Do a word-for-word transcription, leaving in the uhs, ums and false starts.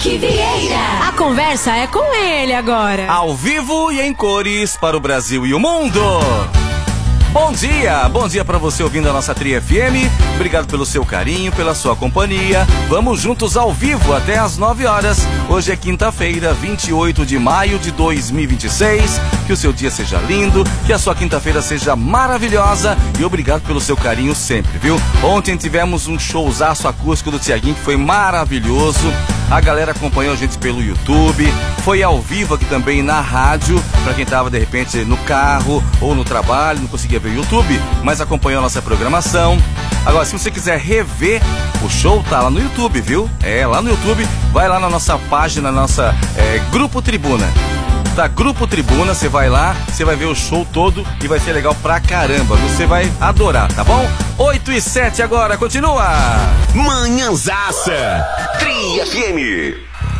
Roque Vieira. A conversa é com ele agora. Ao vivo e em cores para o Brasil e o mundo. Bom dia, bom dia pra você ouvindo a nossa Tri F M. Obrigado pelo seu carinho, pela sua companhia. Vamos juntos ao vivo até às nove horas. Hoje é quinta-feira, vinte e oito de maio de dois mil e vinte e seis. Que o seu dia seja lindo, que a sua quinta-feira seja maravilhosa e obrigado pelo seu carinho sempre, viu? Ontem tivemos um showzaço acústico do Tiaguinho que foi maravilhoso. A galera acompanhou a gente pelo YouTube, foi ao vivo aqui também na rádio, pra quem tava de repente no carro ou no trabalho, não conseguia ver o YouTube, mas acompanhou a nossa programação. Agora, se você quiser rever, o show tá lá no YouTube, viu? É, lá no YouTube, vai lá na nossa página, na nossa é, Grupo Tribuna. Da Grupo Tribuna, você vai lá, você vai ver o show todo e vai ser legal pra caramba, você vai adorar, tá bom? oito e sete agora, continua! Manhãzaça, Tri F M.